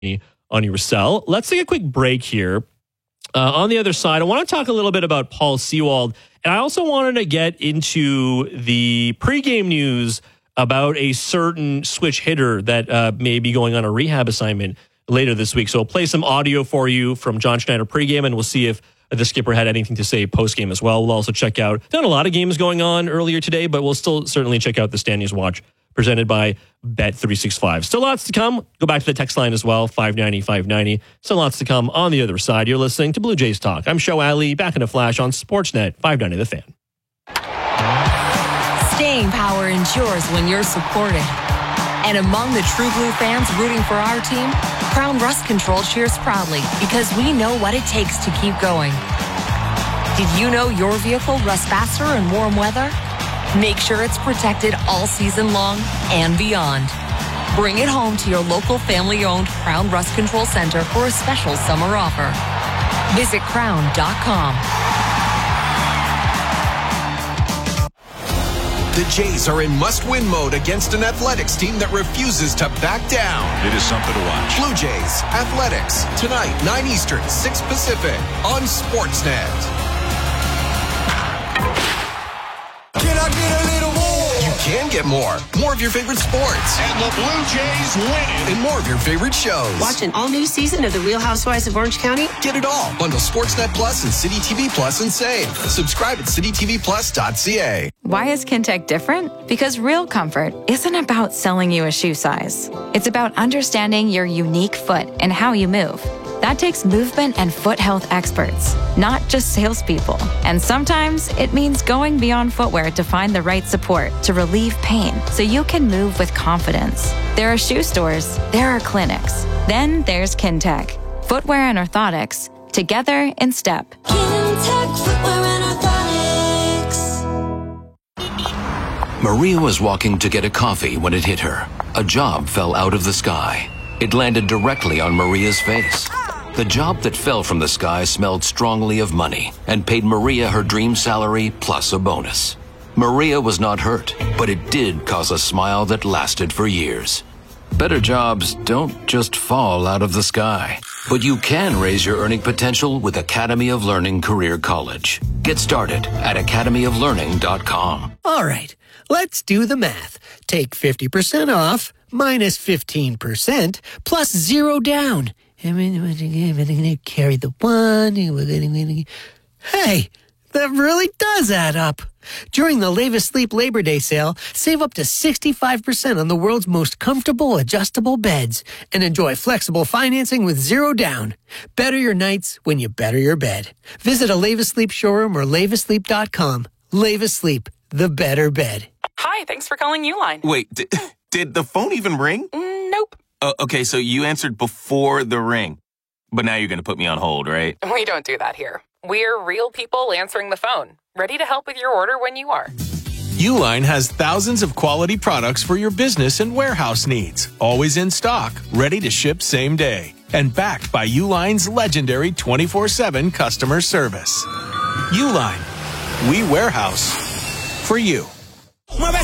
on your cell. Let's take a quick break here. On the other side, I want to talk a little bit about Paul Sewald, and I also wanted to get into the pregame news about a certain switch hitter that may be going on a rehab assignment later this week. So I'll play some audio for you from John Schneider pregame, and we'll see if the skipper had anything to say postgame as well. We'll also check out, done a lot of games going on earlier today, but we'll still certainly check out the Standings Watch presented by Bet365. Still lots to come. Go back to the text line as well, 590-590. Still lots to come on the other side. You're listening to Blue Jays Talk. I'm Show Ali, back in a flash on Sportsnet 590 The Fan. Staying power ensures when you're supported. And among the true blue fans rooting for our team, Crown Rust Control cheers proudly because we know what it takes to keep going. Did you know your vehicle rusts faster in warm weather? Make sure it's protected all season long and beyond. Bring it home to your local family-owned Crown Rust Control Center for a special summer offer. Visit crown.com. The Jays are in must-win mode against an athletics team that refuses to back down. It is something to watch. Blue Jays Athletics, tonight, 9 Eastern, 6 Pacific, on Sportsnet. Can I get a little more? You can get more. More of your favorite sports. And the Blue Jays win it. And more of your favorite shows. Watch an all-new season of The Real Housewives of Orange County. Get it all. Bundle Sportsnet Plus and City TV Plus and save. Subscribe at citytvplus.ca. Why is Kintec different? Because real comfort isn't about selling you a shoe size. It's about understanding your unique foot and how you move. That takes movement and foot health experts, not just salespeople. And sometimes it means going beyond footwear to find the right support to relieve pain so you can move with confidence. There are shoe stores, there are clinics. Then there's Kintec. Footwear and orthotics, together in step. Kintec Footwear and Orthotics. Maria was walking to get a coffee when it hit her. A job fell out of the sky. It landed directly on Maria's face. The job that fell from the sky smelled strongly of money and paid Maria her dream salary plus a bonus. Maria was not hurt, but it did cause a smile that lasted for years. Better jobs don't just fall out of the sky, but you can raise your earning potential with Academy of Learning Career College. Get started at academyoflearning.com. All right, let's do the math. Take 50% off minus 15% plus zero down. Carry the one. Hey, that really does add up. During the Lavis Sleep Labor Day sale, save up to 65% on the world's most comfortable adjustable beds and enjoy flexible financing with zero down. Better your nights when you better your bed. Visit a Lavis Sleep showroom or lavisleep.com. Lavis Sleep, the better bed. Hi, thanks for calling Uline. Wait, did the phone even ring? Nope. Okay, so you answered before the ring. But now you're going to put me on hold, right? We don't do that here. We're real people answering the phone, ready to help with your order when you are. Uline has thousands of quality products for your business and warehouse needs. Always in stock, ready to ship same day. And backed by Uline's legendary 24/7 customer service. Uline. We warehouse for you.